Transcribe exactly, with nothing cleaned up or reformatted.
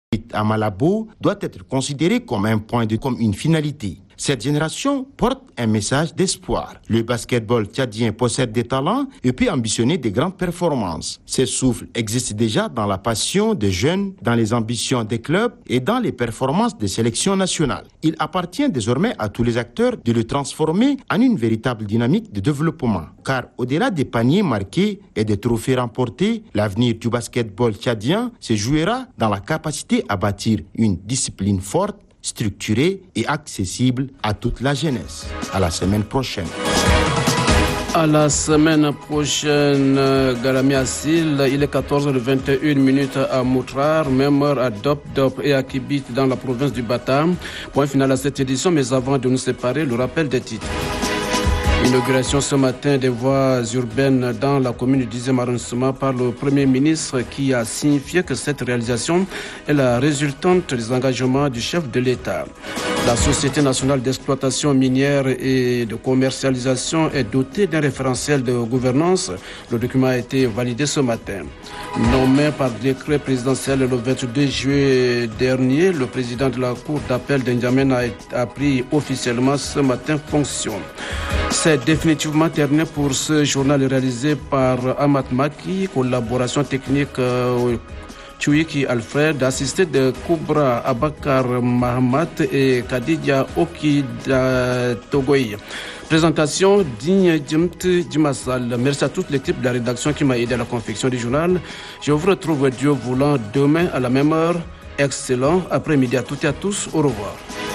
à Malabo doit être considéré comme un point de comme une finalité. Cette génération porte un message d'espoir. Le basketball tchadien possède des talents et peut ambitionner de grandes performances. Ces souffles existent déjà dans la passion des jeunes, dans les ambitions des clubs et dans les performances des sélections nationales. Il appartient désormais à tous les acteurs de le transformer en une véritable dynamique de développement. Car au-delà des paniers marqués et des trophées remportés, l'avenir du basketball tchadien se jouera dans la capacité à bâtir une discipline forte, structuré et accessible à toute la jeunesse. À la semaine prochaine. À la semaine prochaine, Garami Assil, il est quatorze heures vingt et une minutes à Moutrar, même heure à Dop Dop et à Kibit dans la province du Bata. Point final à cette édition, mais avant de nous séparer, le rappel des titres. Inauguration ce matin des voies urbaines dans la commune du dixième arrondissement par le Premier ministre qui a signifié que cette réalisation est la résultante des engagements du chef de l'État. La Société nationale d'exploitation minière et de commercialisation est dotée d'un référentiel de gouvernance. Le document a été validé ce matin. Nommé par décret présidentiel le vingt-deux juillet dernier, le président de la Cour d'appel d'Indiamène a, a pris officiellement ce matin fonction. C'est définitivement terminé pour ce journal réalisé par Amat Maki, collaboration technique euh, Chouiki Alfred, assisté de Koubra Abakar Mahamat et Khadija Okida Togoy. Présentation Digne Djimt Djimassal. Merci à toute l'équipe de la rédaction qui m'a aidé à la confection du journal. Je vous retrouve Dieu voulant demain à la même heure. Excellent après-midi à toutes et à tous. Au revoir.